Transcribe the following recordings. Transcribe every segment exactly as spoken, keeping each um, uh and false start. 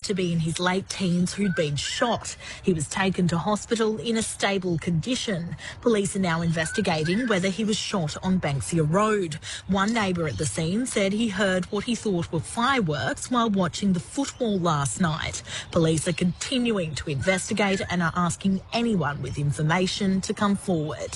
to be in his late teens who'd been shot. He was taken to hospital in a stable condition. Police are now investigating whether he was shot on Banksia Road. One neighbour at the scene said he heard what he thought were fireworks while watching the football last night. Police are continuing to investigate and are asking anyone with information to come forward.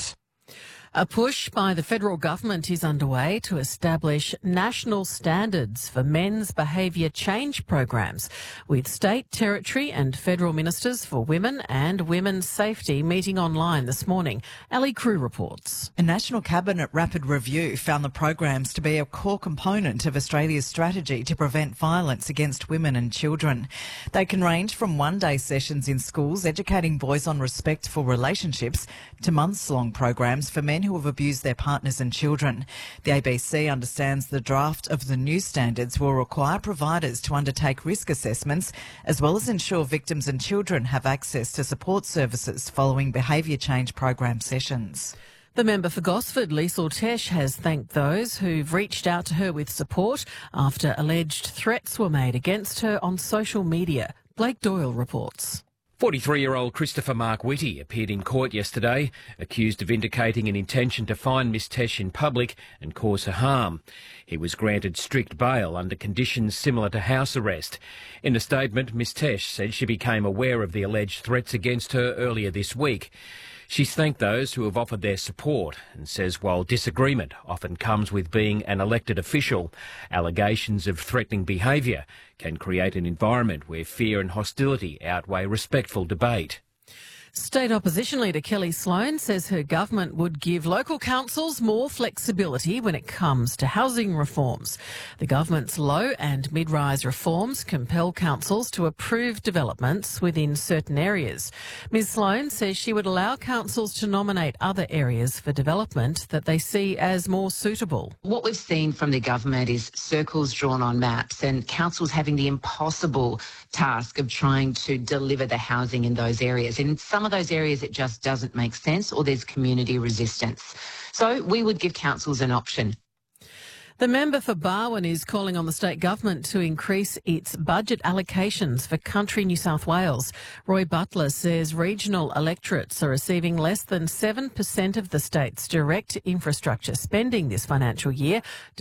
A push by the federal government is underway to establish national standards for men's behaviour change programs, with state, territory and federal ministers for women and women's safety meeting online this morning. Ali Crew reports. A National Cabinet rapid review found the programs to be a core component of Australia's strategy to prevent violence against women and children. They can range from one-day sessions in schools educating boys on respect for relationships to months-long programs for men who have abused their partners and children. The A B C understands the draft of the new standards will require providers to undertake risk assessments as well as ensure victims and children have access to support services following behaviour change program sessions. The member for Gosford, Liesl Tesh, has thanked those who've reached out to her with support after alleged threats were made against her on social media. Blake Doyle reports. forty-three-year-old Christopher Mark Whitty appeared in court yesterday, accused of indicating an intention to find Miss Tesh in public and cause her harm. He was granted strict bail under conditions similar to house arrest. In a statement, Miss Tesh said she became aware of the alleged threats against her earlier this week. She's thanked those who have offered their support and says while disagreement often comes with being an elected official, allegations of threatening behaviour can create an environment where fear and hostility outweigh respectful debate. State opposition leader Kelly Sloan says her government would give local councils more flexibility when it comes to housing reforms. The government's low and mid-rise reforms compel councils to approve developments within certain areas. Ms Sloan says she would allow councils to nominate other areas for development that they see as more suitable. What we've seen from the government is circles drawn on maps and councils having the impossible task of trying to deliver the housing in those areas. In some of those areas it just doesn't make sense or there's community resistance. So we would give councils an option. The member for Barwon is calling on the state government to increase its budget allocations for country New South Wales. Roy Butler says regional electorates are receiving less than seven percent of the state's direct infrastructure spending this financial year,